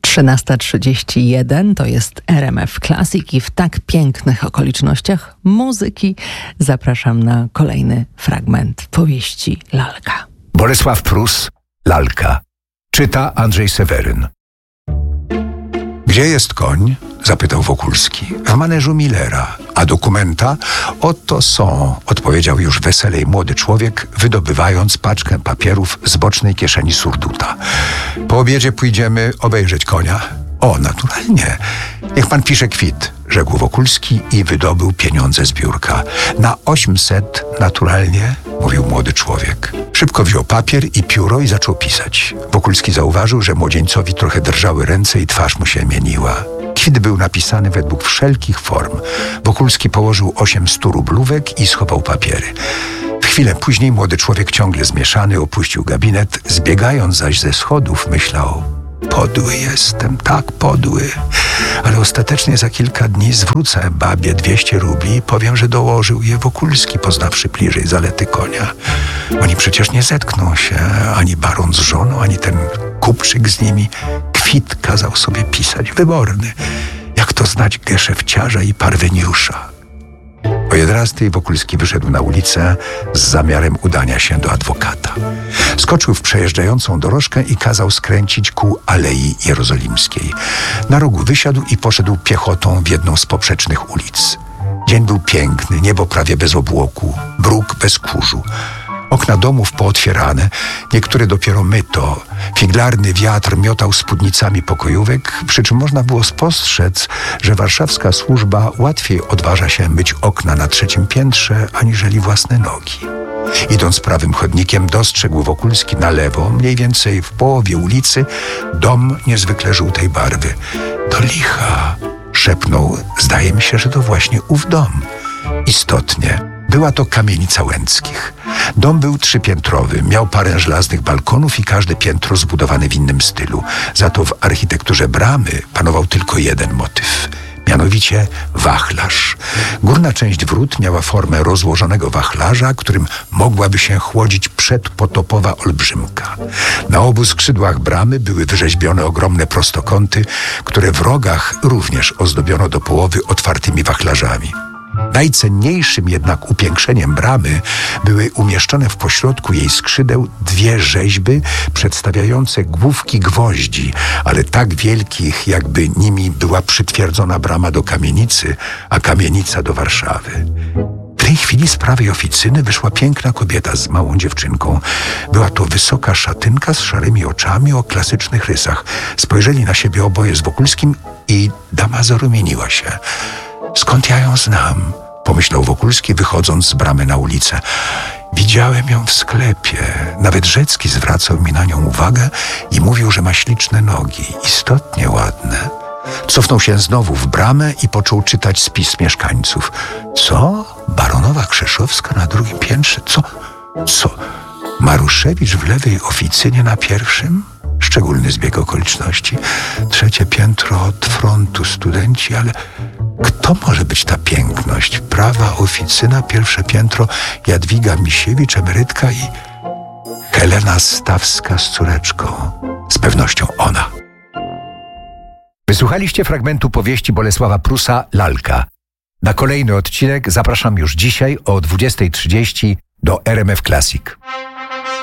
13:31 to jest RMF Classic i w tak pięknych okolicznościach muzyki zapraszam na kolejny fragment powieści Lalka. Bolesław Prus, Lalka. Czyta Andrzej Seweryn. Gdzie jest koń? Zapytał Wokulski. W maneżu Millera. A dokumenta? Oto są, odpowiedział już weselej młody człowiek, wydobywając paczkę papierów z bocznej kieszeni surduta. Po obiedzie pójdziemy obejrzeć konia. O, naturalnie. Niech pan pisze kwit, rzekł Wokulski i wydobył pieniądze z biurka. Na 800 naturalnie, mówił młody człowiek. Szybko wziął papier i pióro i zaczął pisać. Wokulski zauważył, że młodzieńcowi trochę drżały ręce i twarz mu się mieniła. Kwit był napisany według wszelkich form. Wokulski położył 800 rublówek i schował papiery. W chwilę później młody człowiek, ciągle zmieszany, opuścił gabinet. Zbiegając zaś ze schodów, myślał: podły jestem, tak podły. Ale ostatecznie za kilka dni zwrócę babie 200 rubli i powiem, że dołożył je Wokulski, poznawszy bliżej zalety konia. Oni przecież nie zetkną się, ani baron z żoną, ani ten kupczyk z nimi. Kwit kazał sobie pisać, wyborny. Jak to znać geszefciarza i parweniusza. O 11:00 Wokulski wyszedł na ulicę z zamiarem udania się do adwokata. Skoczył w przejeżdżającą dorożkę i kazał skręcić ku Alei Jerozolimskiej. Na rogu wysiadł i poszedł piechotą w jedną z poprzecznych ulic. Dzień był piękny, niebo prawie bez obłoku, bruk bez kurzu. Okna domów pootwierane, niektóre dopiero myto. Figlarny wiatr miotał spódnicami pokojówek, przy czym można było spostrzec, że warszawska służba łatwiej odważa się myć okna na 3. piętrze, aniżeli własne nogi. Idąc prawym chodnikiem, dostrzegł Wokulski na lewo, mniej więcej w połowie ulicy, dom niezwykle żółtej barwy. To licha, szepnął. Zdaje mi się, że to właśnie ów dom. Istotnie. Była to kamienica Łęckich. Dom był 3-piętrowy, miał parę żelaznych balkonów i każde piętro zbudowane w innym stylu. Za to w architekturze bramy panował tylko jeden motyw, mianowicie wachlarz. Górna część wrót miała formę rozłożonego wachlarza, którym mogłaby się chłodzić przedpotopowa olbrzymka. Na obu skrzydłach bramy były wyrzeźbione ogromne prostokąty, które w rogach również ozdobiono do połowy otwartymi wachlarzami. Najcenniejszym jednak upiększeniem bramy były umieszczone w pośrodku jej skrzydeł 2 rzeźby przedstawiające główki gwoździ, ale tak wielkich, jakby nimi była przytwierdzona brama do kamienicy, a kamienica do Warszawy. W tej chwili z prawej oficyny wyszła piękna kobieta z małą dziewczynką. Była to wysoka szatynka z szarymi oczami o klasycznych rysach. Spojrzeli na siebie oboje z Wokulskim i dama zarumieniła się. Skąd ja ją znam? Pomyślał Wokulski, wychodząc z bramy na ulicę. Widziałem ją w sklepie. Nawet Rzecki zwracał mi na nią uwagę i mówił, że ma śliczne nogi, istotnie ładne. Cofnął się znowu w bramę i począł czytać spis mieszkańców. Co? Baronowa Krzeszowska na 2. piętrze? Co? Maruszewicz w lewej oficynie na 1? Szczególny zbieg okoliczności. 3. piętro od frontu studenci, ale kto może być ta piękność? Prawa oficyna, 1. piętro, Jadwiga Misiewicz, emerytka i Helena Stawska z córeczką. Z pewnością ona. Wysłuchaliście fragmentu powieści Bolesława Prusa Lalka. Na kolejny odcinek zapraszam już dzisiaj o 20:30 do RMF Classic.